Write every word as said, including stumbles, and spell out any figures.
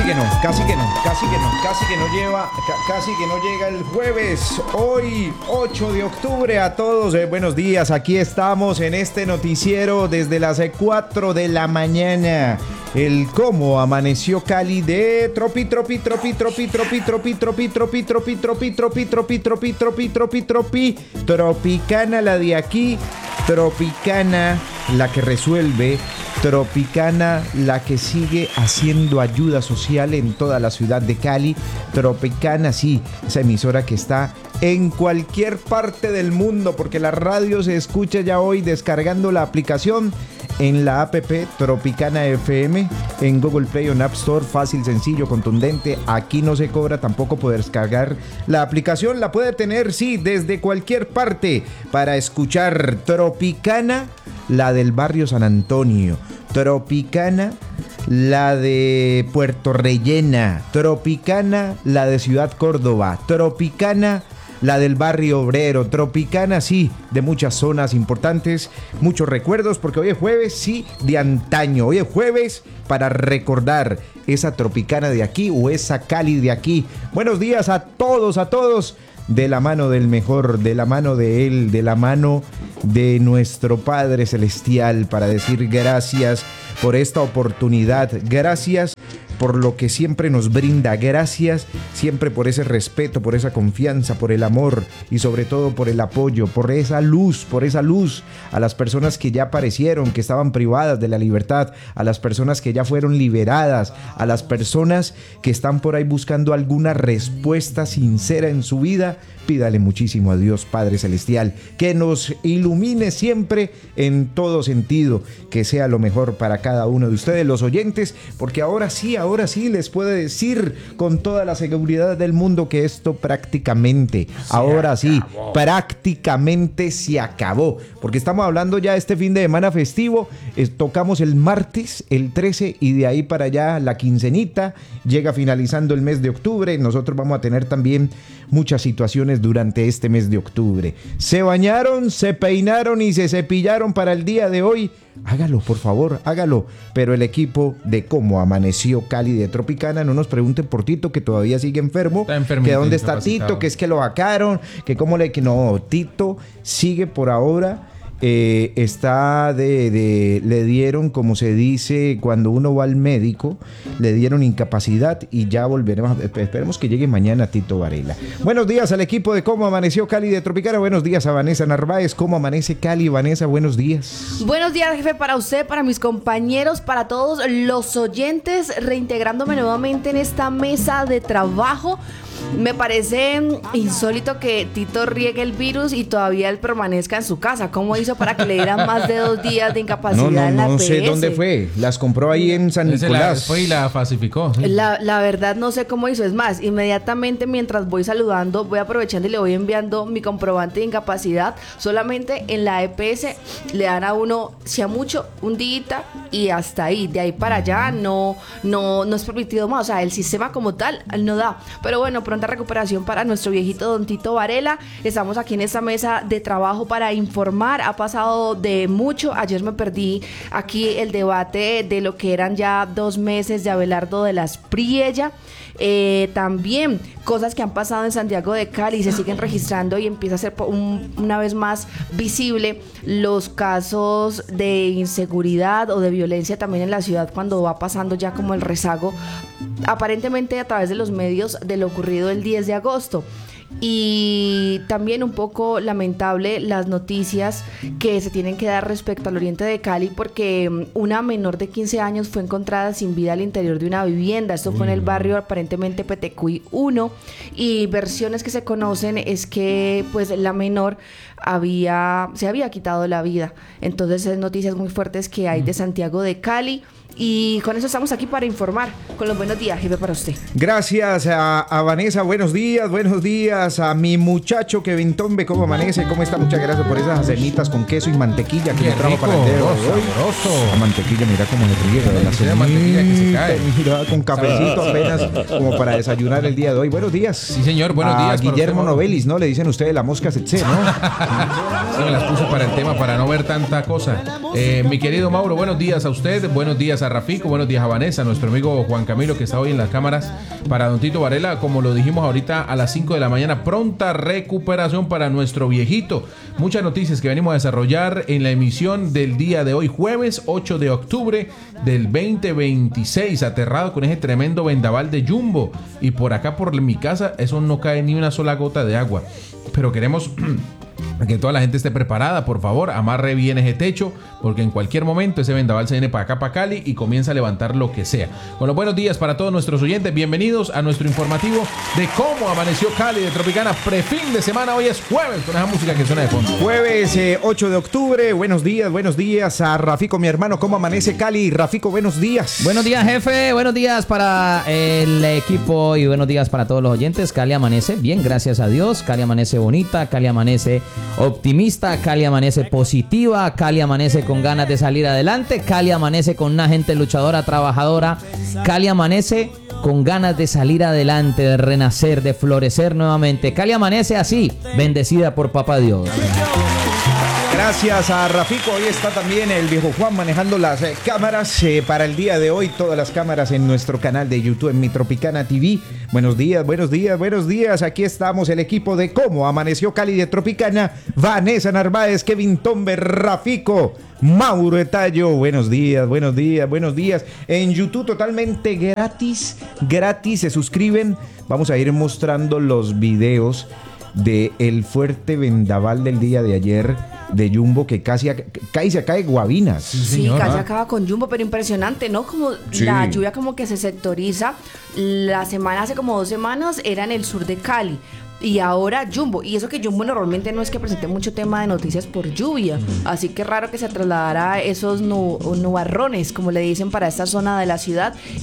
que no, casi que no, casi que no, casi que no lleva, ca- casi que no llega el jueves. Hoy, ocho de octubre, a todos, eh, buenos días. Aquí estamos en este noticiero desde las cuatro de la mañana. El cómo amaneció Cali de tropi, tropi, tropi, tropi, tropi, tropi, tropi, tropi, tropi, tropi, tropi, tropi, tropi, tropi, tropi, tropi, tropicana la de aquí, tropicana la que resuelve, tropicana la que sigue haciendo ayuda social en toda la ciudad de Cali, tropicana, sí, esa emisora que está en cualquier parte del mundo, porque la radio se escucha ya hoy descargando la aplicación en la app Tropicana F M, en Google Play o en App Store, fácil, sencillo, contundente. Aquí no se cobra tampoco poder descargar la aplicación, la puede tener, sí, desde cualquier parte para escuchar Tropicana, la del barrio San Antonio, Tropicana, la de Puerto Rellena, Tropicana, la de Ciudad Córdoba, Tropicana, la del barrio obrero, Tropicana, sí, de muchas zonas importantes, muchos recuerdos, porque hoy es jueves, sí, de antaño, hoy es jueves para recordar esa Tropicana de aquí o esa Cali de aquí. Buenos días a todos, a todos, de la mano del mejor, de la mano de él, de la mano de nuestro Padre Celestial, para decir gracias por esta oportunidad, gracias por lo que siempre nos brinda, gracias siempre por ese respeto, por esa confianza, por el amor y sobre todo por el apoyo, por esa luz, por esa luz a las personas que ya aparecieron, que estaban privadas de la libertad, a las personas que ya fueron liberadas, a las personas que están por ahí buscando alguna respuesta sincera en su vida. Pídale muchísimo a Dios Padre Celestial que nos ilumine siempre en todo sentido, que sea lo mejor para cada uno de ustedes, los oyentes, porque ahora sí, ahora sí les puedo decir con toda la seguridad del mundo que esto prácticamente, se ahora acabó. sí, prácticamente se acabó, porque estamos hablando ya este fin de semana festivo, eh, tocamos el martes, el trece, y de ahí para allá la quincenita, llega finalizando el mes de octubre. Nosotros vamos a tener también muchas situaciones durante este mes de octubre. Se bañaron, se peinaron y se cepillaron para el día de hoy. Hágalo, por favor, hágalo. Pero el equipo de Cómo Amaneció Cali de Tropicana, no nos pregunten por Tito, que todavía sigue enfermo. Está que dónde está Tito, que es que lo vacaron, que cómo le... que no, Tito sigue por ahora... Eh, está de, de, le dieron, como se dice cuando uno va al médico, le dieron incapacidad y ya volveremos. Esperemos que llegue mañana Tito Varela. Buenos días al equipo de Cómo Amaneció Cali de Tropicana. Buenos días a Vanessa Narváez. ¿Cómo amanece Cali? Vanessa, buenos días. Buenos días, jefe, para usted, para mis compañeros, para todos los oyentes, reintegrándome nuevamente en esta mesa de trabajo. Me parece insólito que Tito riegue el virus y todavía él permanezca en su casa. ¿Cómo hizo para que le dieran más de dos días de incapacidad no, no, en la no E P S? No sé dónde fue. Las compró ahí en San Nicolás. La, fue y la falsificó. ¿Sí? La, la verdad no sé cómo hizo. Es más, inmediatamente mientras voy saludando, voy aprovechando y le voy enviando mi comprobante de incapacidad. Solamente en la E P S le dan a uno, si a mucho, un día y hasta ahí. De ahí para allá no, no, no es permitido más. O sea, el sistema como tal no da. Pero bueno, pronta recuperación para nuestro viejito don Tito Varela. Estamos aquí en esta mesa de trabajo para informar. Ha pasado de mucho. Ayer me perdí aquí el debate de lo que eran ya dos meses de Abelardo de las Priella. Eh, también cosas que han pasado en Santiago de Cali se siguen registrando y empieza a ser un, una vez más visible los casos de inseguridad o de violencia también en la ciudad cuando va pasando ya como el rezago aparentemente a través de los medios de lo ocurrido el diez de agosto. Y también un poco lamentable las noticias que se tienen que dar respecto al oriente de Cali, porque una menor de quince años fue encontrada sin vida al interior de una vivienda. Esto fue en el barrio aparentemente Petecuy uno, y versiones que se conocen es que pues la menor había se había quitado la vida. Entonces es noticias muy fuertes que hay de Santiago de Cali. Y con eso estamos aquí para informar. Con los buenos días, jefe, para usted. Gracias a, a Vanessa, buenos días, buenos días a mi muchacho Kevin Tombe, ¿cómo amanece? ¿Cómo está? Muchas gracias por esas semitas con queso y mantequilla que me trajo para el dedo de hoy. La mantequilla, mira cómo le riega de la semita, mantequilla que se cae. Mira, con cafecito apenas como para desayunar el día de hoy. Buenos días. Sí, señor, buenos a días. Guillermo Novelis, ¿no? Le dicen ustedes la mosca setse, ¿no? Sí, me las puse para el tema, para no ver tanta cosa. Eh, mi querido Mauro, buenos días a usted, buenos días a a Rafico, buenos días a Vanessa, a nuestro amigo Juan Camilo que está hoy en las cámaras. Para don Tito Varela, como lo dijimos ahorita a las cinco de la mañana, pronta recuperación para nuestro viejito. Muchas noticias que venimos a desarrollar en la emisión del día de hoy, jueves ocho de octubre del veinte veintiséis. Aterrado con ese tremendo vendaval de Jumbo. Y por acá, por mi casa, eso no cae ni una sola gota de agua. Pero queremos que toda la gente esté preparada, por favor, amarre bien ese techo, porque en cualquier momento ese vendaval se viene para acá, para Cali, y comienza a levantar lo que sea. Con los buenos días para todos nuestros oyentes, bienvenidos a nuestro informativo de cómo amaneció Cali de Tropicana, prefin de semana. Hoy es jueves, con esa música que suena de fondo. Jueves eh, ocho de octubre, buenos días, buenos días a Rafico, mi hermano, ¿cómo amanece Cali? Rafico, buenos días. Buenos días, jefe, buenos días para el equipo y buenos días para todos los oyentes. Cali amanece bien, gracias a Dios. Cali amanece bonita, Cali amanece optimista, Cali amanece positiva, Cali amanece con ganas de salir adelante, Cali amanece con una gente luchadora, trabajadora, Cali amanece con ganas de salir adelante, de renacer, de florecer nuevamente. Cali amanece así, bendecida por Papá Dios. Gracias a Rafico. Hoy está también el viejo Juan manejando las eh, cámaras eh, para el día de hoy. Todas las cámaras en nuestro canal de YouTube, en Mi Tropicana T V. Buenos días, buenos días, buenos días. Aquí estamos el equipo de Cómo Amaneció Cali de Tropicana. Vanessa Narváez, Kevin Tombe, Rafico, Mauro Etayo. Buenos días, buenos días, buenos días. En YouTube totalmente gratis, gratis. Se suscriben. Vamos a ir mostrando los videos de el fuerte vendaval del día de ayer de Jumbo, que casi cae, se cae Guavinas. Sí, sí, casi acaba con Jumbo, pero impresionante, ¿no? Como sí. La lluvia como que se sectoriza. La semana, hace como dos semanas, era en el sur de Cali. Y ahora Jumbo, y eso que Jumbo normalmente no es que presente mucho tema de noticias por lluvia, mm. así que raro que se trasladara esos nu- nubarrones, como le dicen, para esta zona de la ciudad.